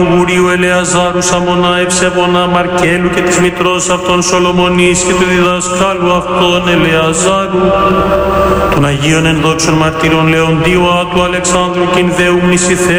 Γουρίου Ελεαζάρου Σαμονά Ευσεβονά Μαρκέλου και της μητρός αυτών Σολομονής και του διδασκάλου αυτών Ελεαζάρου, των Αγίων Ενδόξων Μαρτύρων Λεοντίου, Άτου Αλεξάνδρου Κινδαίου Μνησιθέου,